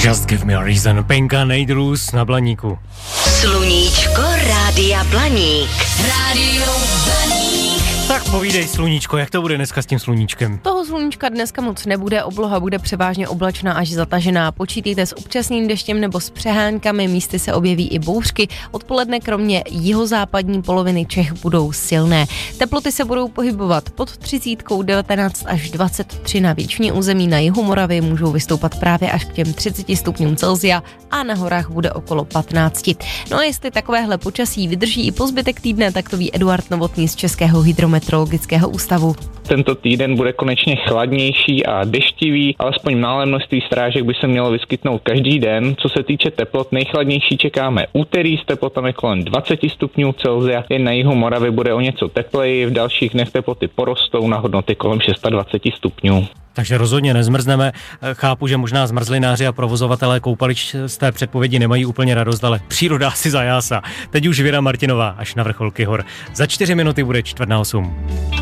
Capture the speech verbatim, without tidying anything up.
Just give me a reason. Penka Nejdrus na Blaníku. Sluníčko Rádia Blaník. Rádio Blaník. Tak povídej, sluníčko, jak to bude dneska s tím sluníčkem? Toho sluníčka dneska moc nebude, obloha bude převážně oblačná až zatažená. Počítejte s občasným deštěm nebo s přehánkami, místy se objeví i bouřky. Odpoledne kromě jihozápadní poloviny Čech budou silné. Teploty se budou pohybovat pod třicítkou, devatenáct až dvacet tři na většině území, na jihu Moravy můžou vystoupat právě až k těm třiceti stupňům Celsia a na horách bude okolo patnáct. No a jestli takovéhle počasí vydrží i po zbytek týdne, tak to ví Eduard Novotný z Českého hydrometeorologického ústavu. Tento týden bude konečně chladnější a deštivý, alespoň malé množství srážek by se mělo vyskytnout každý den. Co se týče teplot, nejchladnější čekáme úterý s teplotami kolem dvacet stupňů Celsia, jen na jihu Moravy bude o něco tepleji, v dalších dnech teploty porostou na hodnoty kolem dvacet šest stupňů. Takže rozhodně nezmrzneme. Chápu, že možná zmrzlináři a provozovatelé koupališť z té předpovědi nemají úplně radost, ale příroda si zajásá. Teď už Věra Martinová až na vrcholky hor. Za čtyři minuty bude čtvrt na osm.